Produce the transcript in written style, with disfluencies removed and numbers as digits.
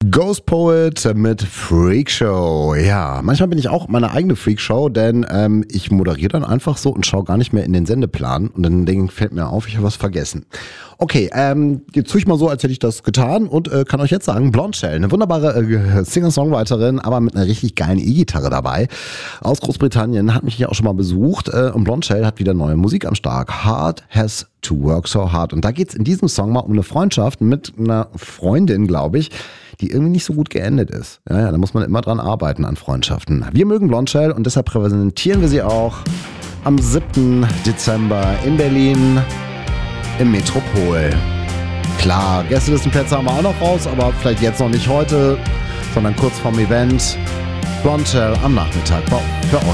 Ghost Poet mit Freakshow. Ja, manchmal bin ich auch meine eigene Freakshow, denn ich moderiere dann einfach so und schaue gar nicht mehr in den Sendeplan und dann fällt mir auf, ich habe was vergessen. Okay, jetzt tue ich mal so, als hätte ich das getan und kann euch jetzt sagen, Blonde Shell, eine wunderbare Singer-Songwriterin, aber mit einer richtig geilen E-Gitarre dabei. Aus Großbritannien, hat mich hier auch schon mal besucht und Blonde Shell hat wieder neue Musik am Start. Hard has to work so hard. Und da geht's in diesem Song mal um eine Freundschaft mit einer Freundin, glaube ich, die irgendwie nicht so gut geendet ist. Ja, da muss man immer dran arbeiten an Freundschaften. Wir mögen Blonde Shell und deshalb präsentieren wir sie auch am 7. Dezember in Berlin im Metropol. Klar, Gästelistenplätze haben wir auch noch raus, aber vielleicht jetzt noch nicht heute, sondern kurz vorm Event. Blonde Shell am Nachmittag für euch.